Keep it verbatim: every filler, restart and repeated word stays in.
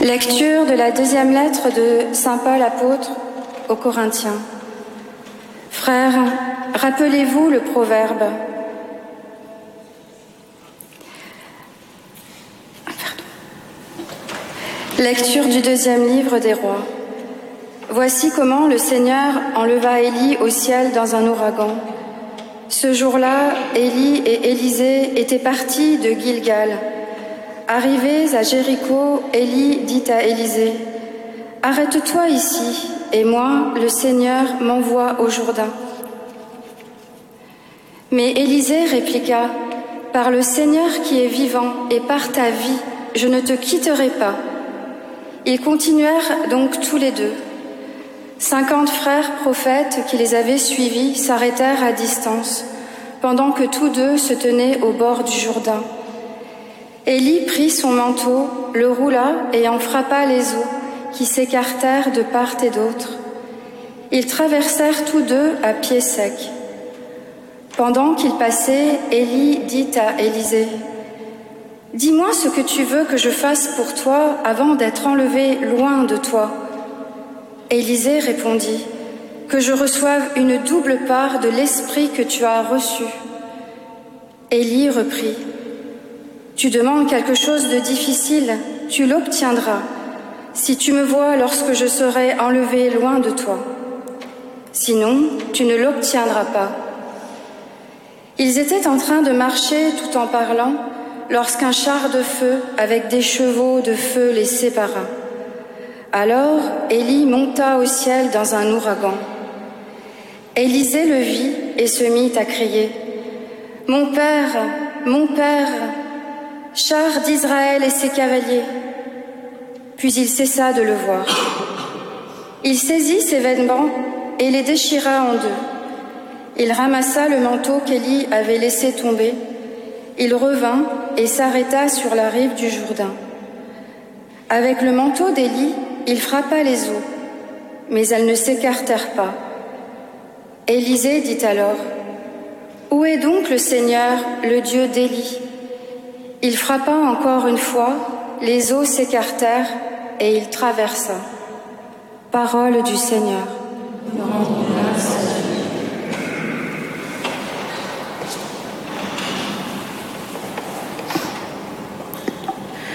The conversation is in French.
Lecture de la deuxième lettre de saint Paul apôtre aux Corinthiens. Frères, rappelez-vous le proverbe. Lecture du deuxième livre des rois. Voici comment le Seigneur enleva Élie au ciel dans un ouragan. Ce jour-là, Élie et Élisée étaient partis de Gilgal. Arrivés à Jéricho, Élie dit à Élisée, « Arrête-toi ici, et moi, le Seigneur m'envoie au Jourdain. » Mais Élisée répliqua, « Par le Seigneur qui est vivant et par ta vie, je ne te quitterai pas. » Ils continuèrent donc tous les deux. Cinquante frères prophètes qui les avaient suivis s'arrêtèrent à distance, pendant que tous deux se tenaient au bord du Jourdain. Élie prit son manteau, le roula et en frappa les eaux, qui s'écartèrent de part et d'autre. Ils traversèrent tous deux à pied sec. Pendant qu'ils passaient, Élie dit à Élisée, « Dis-moi ce que tu veux que je fasse pour toi avant d'être enlevé loin de toi. » Élisée répondit, « Que je reçoive une double part de l'esprit que tu as reçu. » Élie reprit, « Tu demandes quelque chose de difficile, tu l'obtiendras, si tu me vois lorsque je serai enlevé loin de toi. Sinon, tu ne l'obtiendras pas. » Ils étaient en train de marcher tout en parlant, lorsqu'un char de feu avec des chevaux de feu les sépara. Alors Élie monta au ciel dans un ouragan. Élisée le vit et se mit à crier, « Mon père, mon père, char d'Israël et ses cavaliers !» Puis il cessa de le voir. Il saisit ses vêtements et les déchira en deux. Il ramassa le manteau qu'Élie avait laissé tomber. Il revint et s'arrêta sur la rive du Jourdain. Avec le manteau d'Élie, il frappa les eaux, mais elles ne s'écartèrent pas. Élisée dit alors, « Où est donc le Seigneur, le Dieu d'Élie ?» Il frappa encore une fois, les eaux s'écartèrent et il traversa. Parole du Seigneur. Nous rendons grâce à Dieu.